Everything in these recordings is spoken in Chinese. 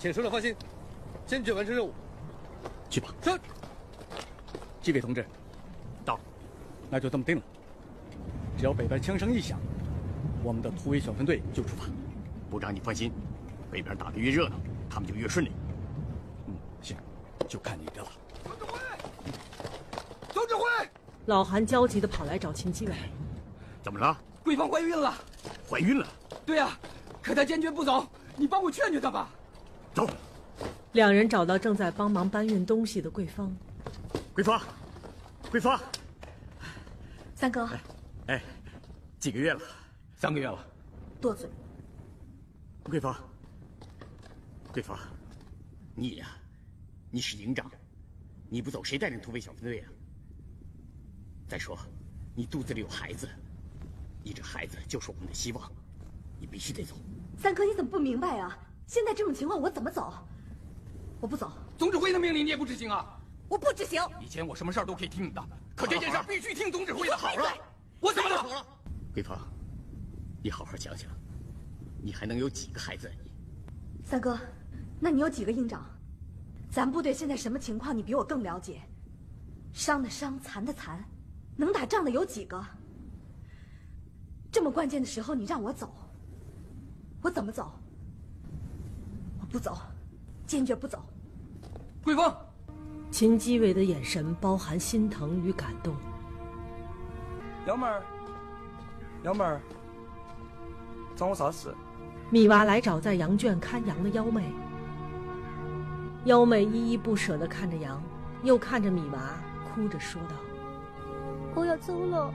请首长放心，坚决完成任务。 去吧。 是。 纪委同志， 到。 那就这么定了。只要北边枪声一响，我们的突围小分队就出发。 部长，你放心，北边打得越热闹，他们就越顺利。 行，就看你的了。 总指挥，总指挥！ 老韩焦急地跑来找秦基伟。 怎么了？ 桂芳怀孕了。 怀孕了？ 对呀，可她坚决不走，你帮我劝劝她吧。 走。 两人找到正在帮忙搬运东西的桂芳。 桂芳，桂芳， 三哥。 哎，几个月了 ？3个月了。 多嘴。 桂芳，桂芳，你呀，你是营长，你不走谁带领突围小分队啊？再说，你肚子里有孩子，你这孩子就是我们的希望，你必须得走。 三哥，你怎么不明白啊？现在这种情况，我怎么走？我不走。 总指挥的命令你也不执行啊？ 我不执行。 以前我什么事儿都可以听你的，可这件事必须听总指挥的。 好了， 我怎么了？ 桂芳，你好好想想，你还能有几个孩子啊你？ 三哥，那你有几个营长？咱部队现在什么情况，你比我更了解。伤的伤，残的残，能打仗的有几个？这么关键的时候，你让我走，我怎么走？我不走，坚决不走。 桂芳， 秦基伟的眼神包含心疼与感动。 幺妹儿，幺妹儿，找我啥事？ 米娃来找在羊圈看羊的幺妹。幺妹依依不舍地看着羊，又看着米娃，哭着说道：“ 我要走了，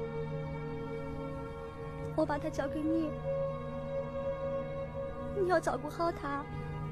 我把它交给你，你要照顾好它。”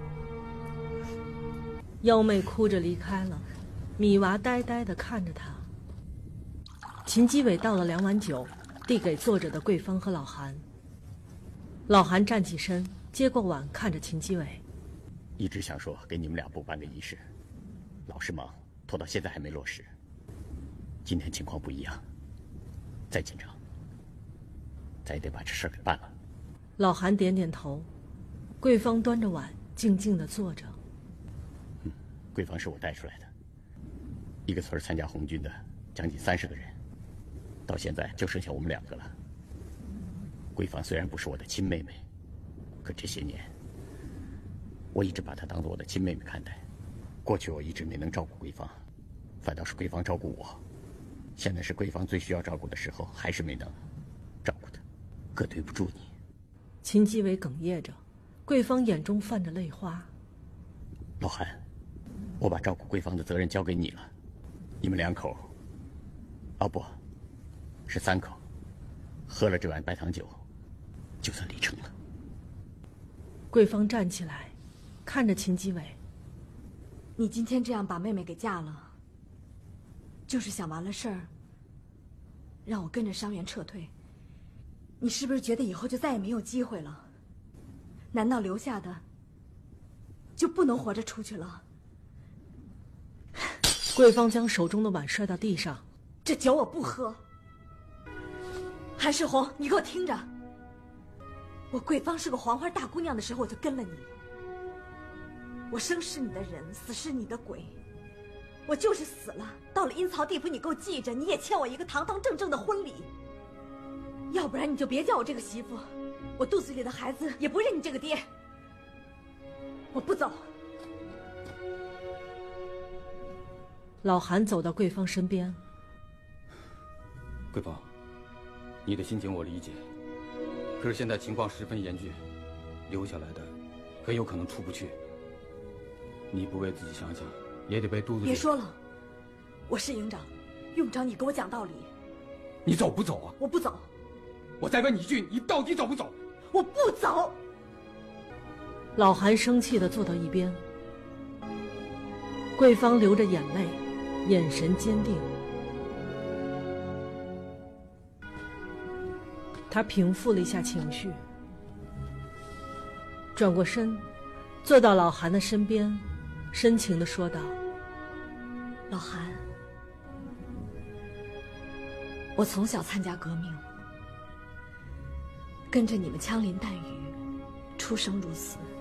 幺妹哭着离开了，米娃呆呆地看着她。秦基伟倒了2碗酒，递给坐着的桂芳和老韩。老韩站起身，接过碗，看着秦基伟：“ 一直想说给你们俩部办个仪式，老是忙，拖到现在还没落实。今天情况不一样，再紧张，咱也得把这事儿给办了。” 老韩点点头。桂芳端着碗，静静地坐着。 桂芳是我带出来的，一个村参加红军的将近30个人，到现在就剩下我们2个了。桂芳虽然不是我的亲妹妹，可这些年我一直把她当做我的亲妹妹看待。过去我一直没能照顾桂芳，反倒是桂芳照顾我。现在是桂芳最需要照顾的时候，还是没能照顾她，可对不住你。 秦基伟哽咽着，桂芳眼中泛着泪花。 老韩，我把照顾桂芳的责任交给你了，你们2口，哦不，是3口，喝了这碗白糖酒，就算礼成了。 桂芳站起来，看着秦基伟：“ 你今天这样把妹妹给嫁了，就是想完了事儿，让我跟着伤员撤退。你是不是觉得以后就再也没有机会了？难道留下的就不能活着出去了？” 桂芳将手中的碗摔到地上：“ 这酒我不喝。韩世红，你给我听着，我桂芳是个黄花大姑娘的时候，我就跟了你。我生是你的人，死是你的鬼。我就是死了，到了阴曹地府，你给我记着，你也欠我一个堂堂正正的婚礼。要不然你就别叫我这个媳妇，我肚子里的孩子也不认你这个爹。我不走。” 老韩走到桂芳身边：“ 桂芳，你的心情我理解，可是现在情况十分严峻，留下来的很有可能出不去。你不为自己想想，也得为肚子里……” 别说了，我是营长，用不着你给我讲道理。 你走不走啊？ 我不走。 我再问你一句，你到底走不走？ 我不走。 老韩生气地坐到一边。桂芳流着眼泪，眼神坚定。他平复了一下情绪，转过身，坐到老韩的身边，深情地说道：“ 老韩，我从小参加革命，跟着你们枪林弹雨，出生入死。